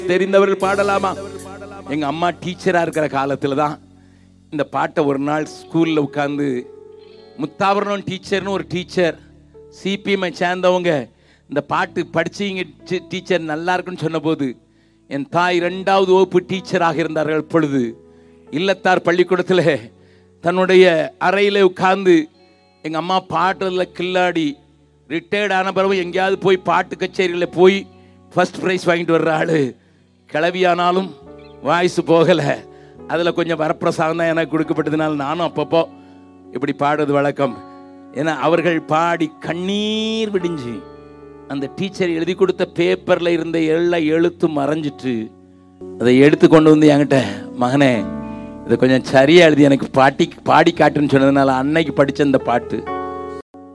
தெரிந்தவர்கள் பாடலாமா? எங்க அம்மா டீச்சரா இருக்கிற காலத்துல தான் இந்த பாட்டை ஒரு நாள் ஸ்கூல்ல உட்கார்ந்து, முத்தாவரணம் டீச்சர்னு ஒரு டீச்சர் சிபிஎம் சேர்ந்தவங்க இந்த பாட்டு படிச்சீங்க டீச்சர் நல்லா இருக்குன்னு சொன்ன போது, என் தாய் 2வது வகுப்பு டீச்சராக இருந்தார்கள். இப்பொழுது இல்லத்தார் பள்ளிக்கூடத்தில் தன்னுடைய அறையில் உட்கார்ந்து எங்கள் அம்மா பாட்டுல கில்லாடி ரிட்டையர்ட் ஆன பிறகு எங்கேயாவது போய் பாட்டு கச்சேரியில் போய் ஃபர்ஸ்ட் ப்ரைஸ் வாங்கிட்டு வர்ற ஆள். கிளவியானாலும் வாய்ஸ் போகலை. அதில் கொஞ்சம் வரப்பிரசாதம் தான் எனக்கு கொடுக்கப்பட்டதுனால நானும் அப்பப்போ இப்படி பாடுறது வழக்கம். ஏன்னா அவர்கள் பாடி கண்ணீர் விடிஞ்சு அந்த டீச்சர் எழுதி கொடுத்த பேப்பரில் இருந்த எல்லா எழுத்தும் மறைஞ்சிட்டு அதை எடுத்து கொண்டு வந்து என்கிட்ட, மகனே இதை கொஞ்சம் சரியாக எழுதி எனக்கு பாடி காட்டுன்னு சொன்னதுனால அன்னைக்கு படித்த இந்த பாட்டு